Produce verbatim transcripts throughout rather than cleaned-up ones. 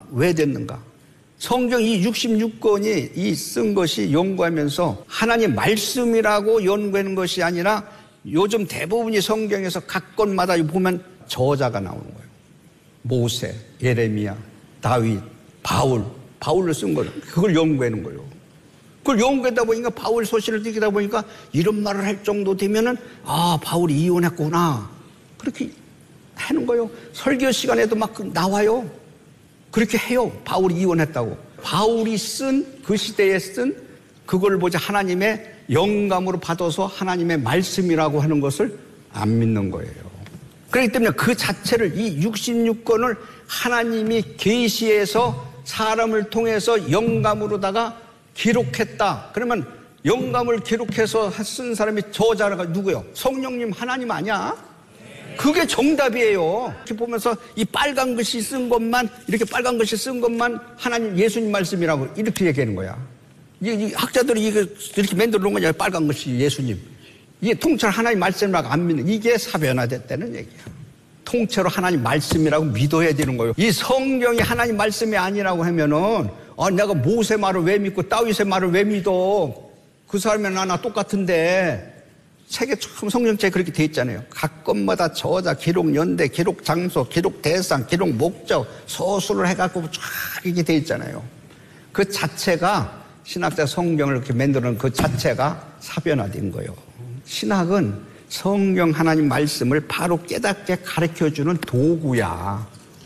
왜 됐는가? 성경 이 육십육 권이 이 쓴 것이 연구하면서 하나님 말씀이라고 연구하는 것이 아니라 요즘 대부분이 성경에서 각 권마다 보면 저자가 나오는 거예요. 모세, 예레미야, 다윗, 바울, 바울로 쓴 거예요. 그걸 연구하는 거예요. 그걸 연구하다 보니까 바울 소신을 띠기다 보니까 이런 말을 할 정도 되면은 아, 바울이 이혼했구나. 그렇게 하는 거예요. 설교 시간에도 막 나와요. 그렇게 해요. 바울이 이혼했다고. 바울이 쓴 그 시대에 쓴 그걸 보자 하나님의 영감으로 받아서 하나님의 말씀이라고 하는 것을 안 믿는 거예요. 그렇기 때문에 그 자체를 이 육십육 권을 하나님이 계시해서 사람을 통해서 영감으로다가 기록했다. 그러면 영감을 기록해서 쓴 사람이 저자가 누구예요? 성령님 하나님 아니야? 그게 정답이에요. 이렇게 보면서 이 빨간 글씨 쓴 것만, 이렇게 빨간 글씨 쓴 것만 하나님 예수님 말씀이라고 이렇게 얘기하는 거야. 이, 이 학자들이 이거 이렇게 만들어 놓은 거냐, 빨간 글씨 예수님. 이게 통째로 하나님 말씀이라고 안 믿는, 이게 사변화됐다는 얘기야. 통째로 하나님 말씀이라고 믿어야 되는 거예요. 이 성경이 하나님 말씀이 아니라고 하면은, 아, 내가 모세 말을 왜 믿고 다윗의 말을 왜 믿어? 그 사람이랑 나나 똑같은데. 책에 처음 성경책에 그렇게 돼 있잖아요. 각 권마다 저자, 기록 연대, 기록 장소, 기록 대상, 기록 목적, 서술을 해갖고 쫙 이렇게 돼 있잖아요. 그 자체가 신학자 성경을 이렇게 만들어 놓은 그 자체가 사변화된 거예요. 신학은 성경 하나님 말씀을 바로 깨닫게 가르쳐주는 도구야.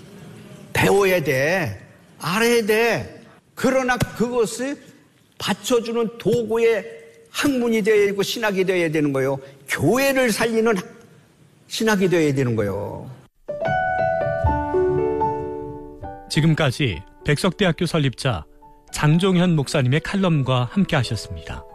배워야 돼. 알아야 돼. 그러나 그것을 받쳐주는 도구의 학문이 되어야 되고 신학이 되어야 되는 거예요. 교회를 살리는 신학이 되어야 되는 거예요. 지금까지 백석대학교 설립자 장종현 목사님의 칼럼과 함께 하셨습니다.